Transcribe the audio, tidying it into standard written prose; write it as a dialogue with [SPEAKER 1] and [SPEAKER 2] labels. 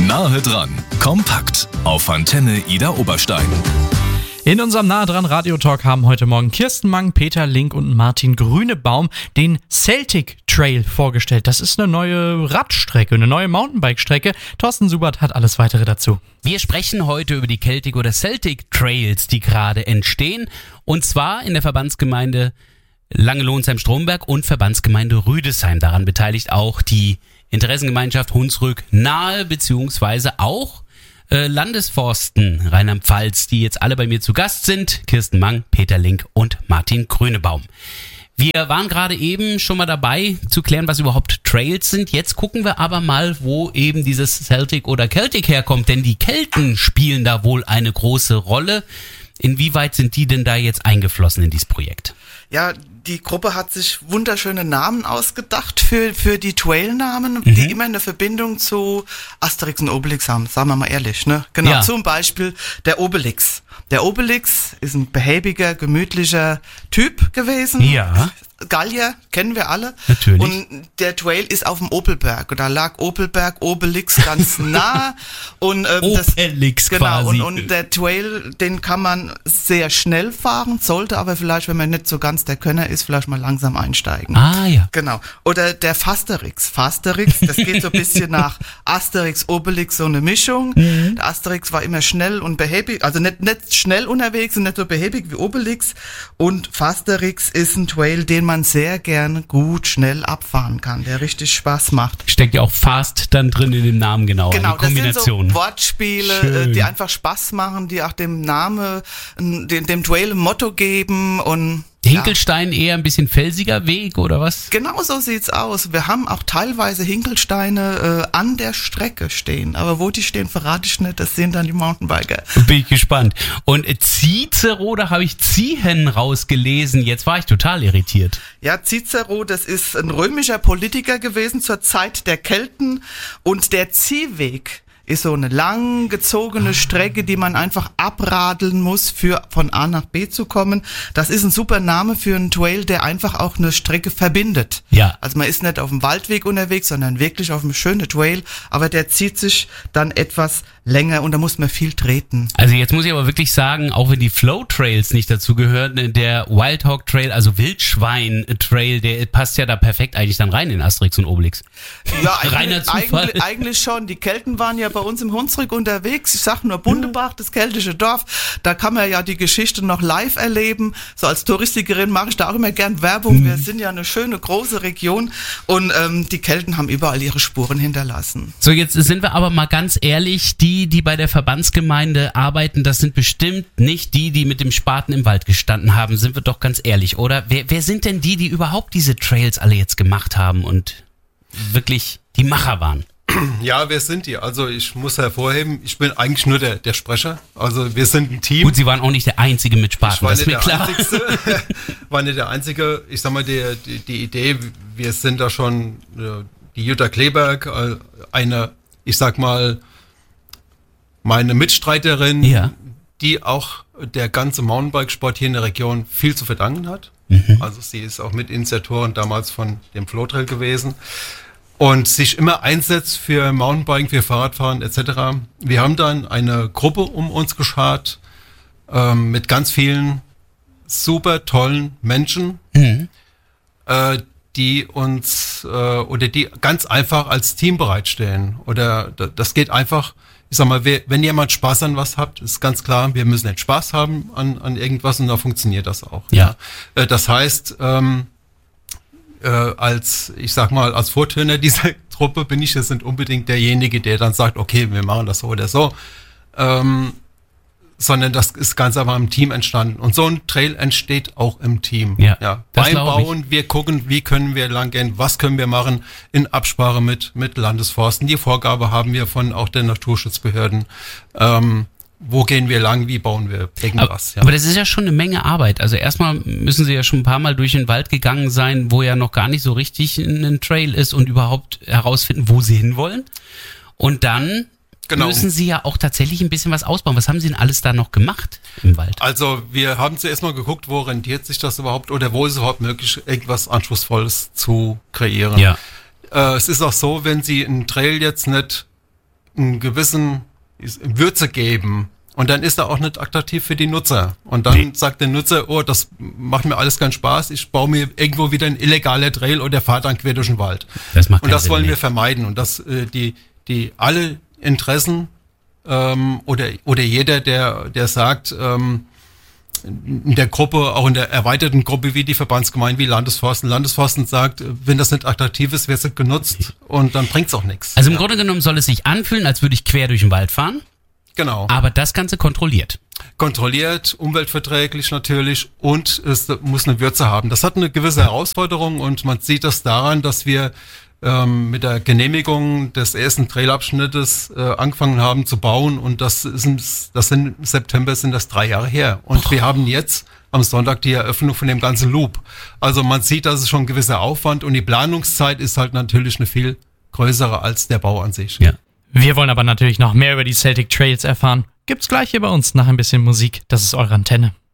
[SPEAKER 1] Nahe dran, kompakt auf Antenne Ida Oberstein.
[SPEAKER 2] In unserem Nahe dran Radiotalk haben heute Morgen Kirsten Mang, Peter Link und Martin Grünebaum den Celtic Trail vorgestellt. Das ist eine neue Radstrecke, eine neue Mountainbike-Strecke. Thorsten Subert hat alles Weitere dazu.
[SPEAKER 3] Wir sprechen heute über die Celtic oder Celtic Trails, die gerade entstehen. Und zwar in der Verbandsgemeinde Langelohnsheim-Stromberg und Verbandsgemeinde Rüdesheim. Daran beteiligt auch die Interessengemeinschaft Hunsrück-Nahe, beziehungsweise auch Landesforsten Rheinland-Pfalz, die jetzt alle bei mir zu Gast sind. Kirsten Mang, Peter Link und Martin Grünebaum. Wir waren gerade eben schon mal dabei zu klären, was überhaupt Trails sind. Jetzt gucken wir aber mal, wo eben dieses Celtic oder Celtic herkommt, denn die Kelten spielen da wohl eine große Rolle. Inwieweit sind die denn da jetzt eingeflossen in dieses Projekt?
[SPEAKER 4] Ja, die Gruppe hat sich wunderschöne Namen ausgedacht für die Trail-Namen, die immer eine Verbindung zu Asterix und Obelix haben, sagen wir mal ehrlich, ne? Genau, ja. Zum Beispiel der Obelix. Der Obelix ist ein behäbiger, gemütlicher Typ gewesen.
[SPEAKER 3] Ja.
[SPEAKER 4] Gallier, kennen wir alle.
[SPEAKER 3] Natürlich.
[SPEAKER 4] Und der Trail ist auf dem Opelberg. Und da lag Opelberg, Obelix ganz nah. Und,
[SPEAKER 3] Obelix quasi.
[SPEAKER 4] Genau, und der Trail, den kann man sehr schnell fahren, sollte aber vielleicht, wenn man nicht so ganz der Könner ist, vielleicht mal langsam einsteigen.
[SPEAKER 3] Ah, ja.
[SPEAKER 4] Genau. Oder der Fasterix. Fasterix, das geht so ein bisschen nach Asterix, Obelix, so eine Mischung. Der Asterix war immer schnell und behäbig, also nicht schnell unterwegs und nicht so behäbig wie Obelix. Und Fasterix ist ein Trail, den man sehr gern gut schnell abfahren kann, der richtig Spaß macht.
[SPEAKER 3] Steckt ja auch Fast dann drin in dem Namen, genau.
[SPEAKER 4] Genau,
[SPEAKER 3] eine Kombination.
[SPEAKER 4] Das sind so Wortspiele,
[SPEAKER 3] Schön.
[SPEAKER 4] Die einfach Spaß machen, die auch dem Namen, dem Trail ein Motto geben und
[SPEAKER 3] Hinkelstein eher ein bisschen felsiger Weg oder was?
[SPEAKER 4] Genau so sieht's aus. Wir haben auch teilweise Hinkelsteine an der Strecke stehen. Aber wo die stehen, verrate ich nicht. Das sehen dann die Mountainbiker.
[SPEAKER 3] Bin ich gespannt. Und Cicero, da habe ich Ziehen rausgelesen. Jetzt war ich total irritiert.
[SPEAKER 4] Ja, Cicero, das ist ein römischer Politiker gewesen zur Zeit der Kelten. Und der Ziehweg ist so eine lang gezogene Strecke, die man einfach abradeln muss, von A nach B zu kommen. Das ist ein super Name für einen Trail, der einfach auch eine Strecke verbindet.
[SPEAKER 3] Ja.
[SPEAKER 4] Also man ist nicht auf dem Waldweg unterwegs, sondern wirklich auf einem schönen Trail, aber der zieht sich dann etwas länger und da muss man viel treten.
[SPEAKER 3] Also jetzt muss ich aber wirklich sagen, auch wenn die Flow Trails nicht dazu gehören, der Wildhog Trail, also Wildschwein Trail, der passt ja da perfekt eigentlich dann rein in Asterix und Obelix.
[SPEAKER 4] Ja,
[SPEAKER 3] Reiner Zufall.
[SPEAKER 4] Eigentlich schon. Die Kelten waren ja bei uns im Hunsrück unterwegs. Ich sag nur Bundebach, das keltische Dorf. Da kann man ja die Geschichte noch live erleben. So als Touristikerin mache ich da auch immer gern Werbung. Wir sind ja eine schöne, große Region und die Kelten haben überall ihre Spuren hinterlassen.
[SPEAKER 3] So, jetzt sind wir aber mal ganz ehrlich, die bei der Verbandsgemeinde arbeiten, das sind bestimmt nicht die mit dem Spaten im Wald gestanden haben. Sind wir doch ganz ehrlich, oder? Wer sind denn die überhaupt diese Trails alle jetzt gemacht haben und wirklich die Macher waren?
[SPEAKER 5] Ja, wer sind die? Also ich muss hervorheben, ich bin eigentlich nur der Sprecher. Also wir sind ein Team.
[SPEAKER 3] Gut, Sie waren auch nicht der Einzige mit Spaten, das ist mir klar.
[SPEAKER 5] War nicht der Einzige. Ich sag mal, die Idee, wir sind da schon, die Jutta Kleberg, ich sag mal, meine Mitstreiterin,
[SPEAKER 3] ja,
[SPEAKER 5] die auch der ganze Mountainbikesport hier in der Region viel zu verdanken hat. Also sie ist auch Mitinitiatorin damals von dem Flow Trail gewesen. Und sich immer einsetzt für Mountainbiken, für Fahrradfahren etc. Wir haben dann eine Gruppe um uns geschart mit ganz vielen super tollen Menschen, die uns oder die ganz einfach als Team bereitstellen. Oder das geht einfach, ich sag mal, wenn jemand Spaß an was habt, ist ganz klar, wir müssen nicht Spaß haben an irgendwas und da funktioniert das auch.
[SPEAKER 3] Ja.
[SPEAKER 5] Das heißt, als Vortöner dieser Truppe bin ich jetzt nicht unbedingt derjenige, der dann sagt, okay, wir machen das so oder so, sondern das ist ganz einfach im Team entstanden. Und so ein Trail entsteht auch im Team.
[SPEAKER 3] Ja,
[SPEAKER 5] beim Bauen, wir gucken, wie können wir lang gehen, was können wir machen in Absprache mit Landesforsten. Die Vorgabe haben wir von auch den Naturschutzbehörden. Wo gehen wir lang, wie bauen wir irgendwas.
[SPEAKER 3] Aber das ist ja schon eine Menge Arbeit. Also erstmal müssen Sie ja schon ein paar Mal durch den Wald gegangen sein, wo ja noch gar nicht so richtig ein Trail ist und überhaupt herausfinden, wo Sie hinwollen. Und dann müssen Sie ja auch tatsächlich ein bisschen was ausbauen. Was haben Sie denn alles da noch gemacht im Wald?
[SPEAKER 5] Also wir haben zuerst mal geguckt, wo rentiert sich das überhaupt oder wo ist es überhaupt möglich, irgendwas Anspruchsvolles zu kreieren.
[SPEAKER 3] Ja.
[SPEAKER 5] Es ist auch so, wenn Sie einen Trail jetzt nicht einen gewissen Würze geben. Und dann ist er auch nicht attraktiv für die Nutzer. Und dann sagt der Nutzer, oh, das macht mir alles keinen Spaß, ich baue mir irgendwo wieder ein illegaler Trail oder fahre dann quer durch den Wald. Und das wollen wir vermeiden. Und dass die alle Interessen oder jeder, der sagt, in der Gruppe, auch in der erweiterten Gruppe wie die Verbandsgemeinden, wie Landesforsten sagt, wenn das nicht attraktiv ist, wird es genutzt und dann bringt es auch nichts.
[SPEAKER 3] Also im Grunde genommen soll es sich anfühlen, als würde ich quer durch den Wald fahren.
[SPEAKER 5] Genau.
[SPEAKER 3] Aber das Ganze kontrolliert.
[SPEAKER 5] Kontrolliert, umweltverträglich natürlich und es muss eine Würze haben. Das hat eine gewisse Herausforderung und man sieht das daran, dass wir mit der Genehmigung des ersten Trailabschnittes angefangen haben zu bauen und im September sind das 3 Jahre her. Und wir haben jetzt am Sonntag die Eröffnung von dem ganzen Loop. Also man sieht, das ist schon ein gewisser Aufwand und die Planungszeit ist halt natürlich eine viel größere als der Bau an sich.
[SPEAKER 3] Ja.
[SPEAKER 2] Wir wollen aber natürlich noch mehr über die Celtic Trails erfahren. Gibt's gleich hier bei uns nach ein bisschen Musik. Das ist eure Antenne.